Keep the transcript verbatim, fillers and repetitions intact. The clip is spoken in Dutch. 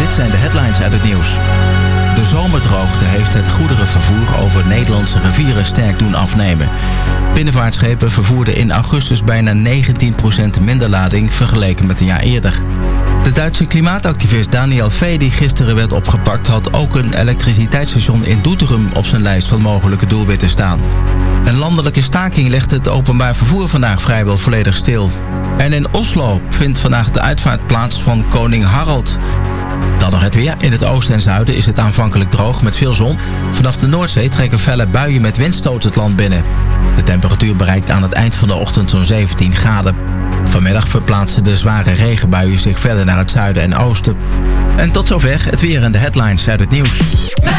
Dit zijn de headlines uit het nieuws. De zomerdroogte heeft het goederenvervoer over Nederlandse rivieren sterk doen afnemen. Binnenvaartschepen vervoerden in augustus bijna negentien procent minder lading vergeleken met een jaar eerder. De Duitse klimaatactivist Daniel V., die gisteren werd opgepakt, had ook een elektriciteitsstation in Doetinchem op zijn lijst van mogelijke doelwitten staan. Een landelijke staking legt het openbaar vervoer vandaag vrijwel volledig stil. En in Oslo vindt vandaag de uitvaart plaats van koning Harald. Dan nog het weer. In het oosten en zuiden is het aanvankelijk droog met veel zon. Vanaf de Noordzee trekken felle buien met windstoot het land binnen. De temperatuur bereikt aan het eind van de ochtend zo'n zeventien graden. Vanmiddag verplaatsen de zware regenbuien zich verder naar het zuiden en oosten. En tot zover het weer en de headlines uit het nieuws.